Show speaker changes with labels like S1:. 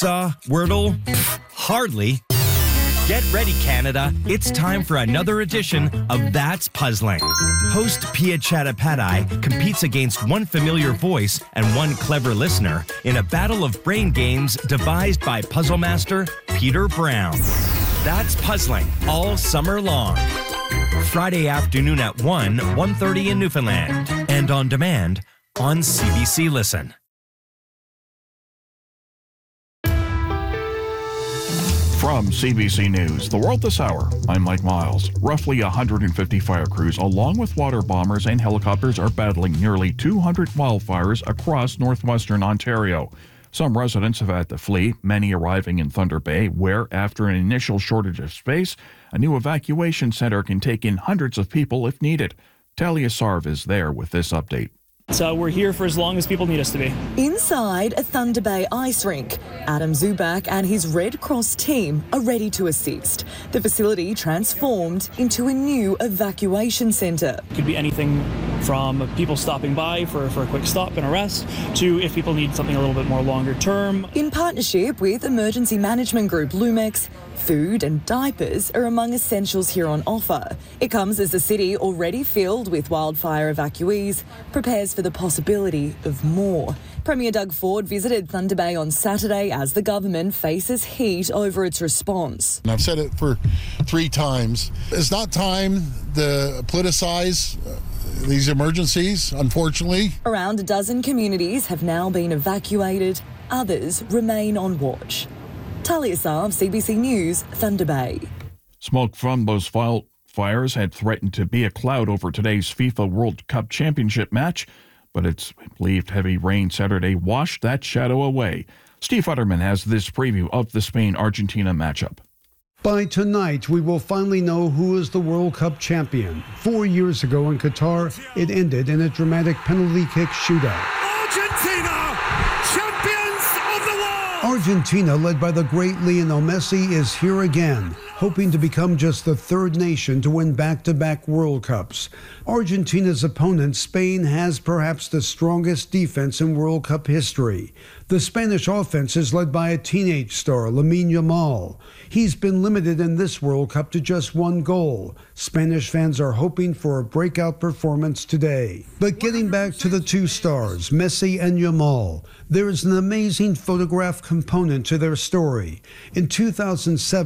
S1: Wordle? Hardly. Get ready, Canada. It's time for another edition of That's Puzzling. Host Pia Chattopadhyay competes against one familiar voice and one clever listener in a battle of brain games devised by puzzle master Peter Brown. That's Puzzling all summer long. Friday afternoon at 1:30 in Newfoundland. And on demand on CBC Listen.
S2: From CBC News, The World This Hour, I'm Mike Miles. Roughly 150 fire crews, along with water bombers and helicopters, are battling nearly 200 wildfires across northwestern Ontario. Some residents have had to flee, many arriving in Thunder Bay, where, after an initial shortage of space, a new evacuation center can take in hundreds of people if needed. Talia Sarv is there with this update.
S3: So we're here for as long as people need us to be.
S4: Inside a Thunder Bay ice rink, Adam Zubak and his Red Cross team are ready to assist. The facility transformed into a new evacuation centre.
S3: It could be anything from people stopping by for a quick stop and a rest to if people need something a little bit more longer term.
S4: In partnership with emergency management group Lumex, food and diapers are among essentials here on offer. It comes as the city, already filled with wildfire evacuees, prepares for the possibility of more. Premier Doug Ford visited Thunder Bay on Saturday as the government faces heat over its response.
S5: And I've said it for 3 times. It's not time to politicize these emergencies, unfortunately.
S4: Around a dozen communities have now been evacuated. Others remain on watch. Talia Sarv, CBC News, Thunder Bay.
S2: Smoke from those fires had threatened to be a cloud over today's FIFA World Cup Championship match, but it's believed heavy rain Saturday washed that shadow away. Steve Futterman has this preview of the Spain-Argentina matchup.
S6: By tonight, we will finally know who is the World Cup champion. 4 years ago in Qatar, it ended in a dramatic penalty kick shootout.
S7: Argentina, champions of the world!
S6: Argentina, led by the great Lionel Messi, is here again, hoping to become just the 3rd nation to win back-to-back World Cups. Argentina's opponent, Spain, has perhaps the strongest defense in World Cup history. The Spanish offense is led by a teenage star, Lamine Yamal. He's been limited in this World Cup to just 1 goal. Spanish fans are hoping for a breakout performance today. But getting back to the 2 stars, Messi and Yamal, there is an amazing photograph component to their story. In 2007,